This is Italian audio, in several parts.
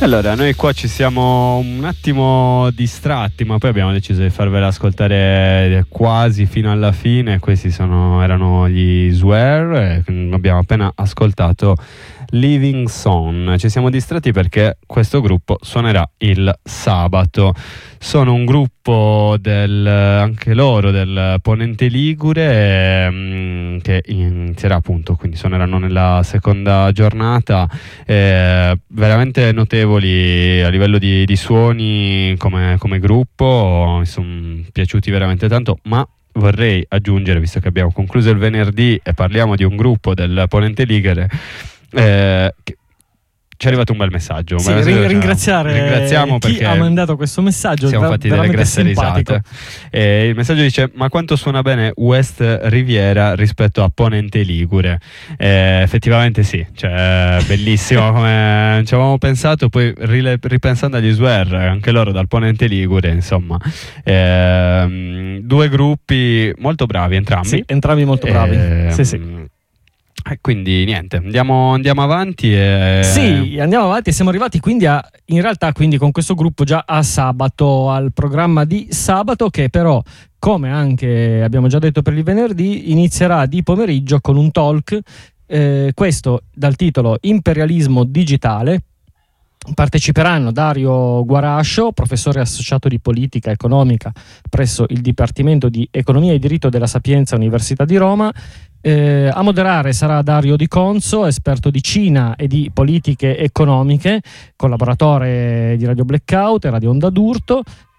Allora, noi qua ci siamo un attimo distratti, ma poi abbiamo deciso di farvela ascoltare quasi fino alla fine. Questi erano gli Swear, abbiamo appena ascoltato Living Song. Ci siamo distratti perché questo gruppo suonerà il sabato. Sono un gruppo anche loro del Ponente Ligure, che inizierà appunto, quindi suoneranno nella seconda giornata, veramente notevoli a livello di suoni come gruppo, mi sono piaciuti veramente tanto, ma vorrei aggiungere, visto che abbiamo concluso il venerdì e parliamo di un gruppo del Ponente Ligure, ci è arrivato un bel messaggio. Sì, ringraziamo chi ha mandato questo messaggio. Siamo fatti delle grosse risate. Il messaggio dice: ma quanto suona bene West Riviera rispetto a Ponente Ligure. Effettivamente sì, cioè bellissimo come ci avevamo pensato. Poi ripensando agli Swear, anche loro dal Ponente Ligure, insomma, due gruppi molto bravi entrambi. Sì, entrambi molto bravi. Sì. Quindi niente, andiamo avanti Sì, andiamo avanti e siamo arrivati quindi in realtà con questo gruppo già a sabato, al programma di sabato, che però, come anche abbiamo già detto per il venerdì, inizierà di pomeriggio con un talk, questo dal titolo Imperialismo digitale. Parteciperanno Dario Guarascio, professore associato di politica economica presso il Dipartimento di Economia e Diritto della Sapienza Università di Roma. A moderare sarà Dario Di Conso, esperto di Cina e di politiche economiche, collaboratore di Radio Blackout e Radio Onda d'Urto.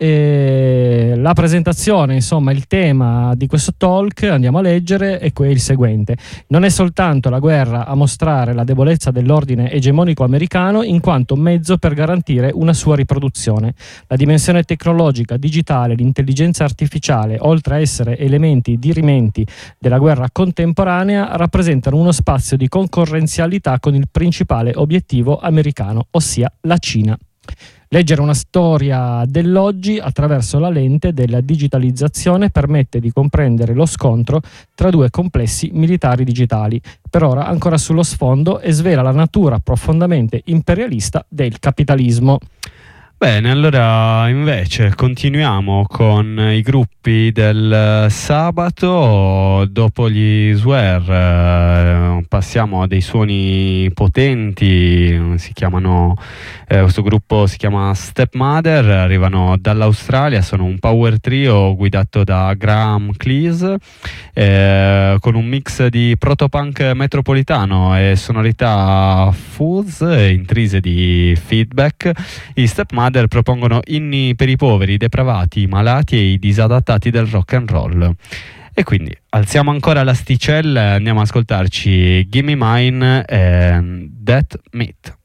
La presentazione, insomma, il tema di questo talk, andiamo a leggere, è il seguente: non è soltanto la guerra a mostrare la debolezza dell'ordine egemonico americano in quanto mezzo per garantire una sua riproduzione. La dimensione tecnologica, digitale, l'intelligenza artificiale, oltre a essere elementi dirimenti della guerra contemporanea, rappresentano uno spazio di concorrenzialità con il principale obiettivo americano, ossia la Cina. Leggere una storia dell'oggi attraverso la lente della digitalizzazione permette di comprendere lo scontro tra due complessi militari digitali, per ora ancora sullo sfondo, e svela la natura profondamente imperialista del capitalismo. Bene, allora invece continuiamo con i gruppi del sabato. Dopo gli Swear passiamo a dei suoni potenti, questo gruppo si chiama Stepmother, arrivano dall'Australia, sono un power trio guidato da Graham Cleese, con un mix di protopunk metropolitano e sonorità fuzz intrise di feedback. I Stepmother propongono inni per i poveri, i depravati, i malati e i disadattati del rock and roll. E quindi alziamo ancora l'asticella e andiamo ad ascoltarci Gimme Mine e Death Meat.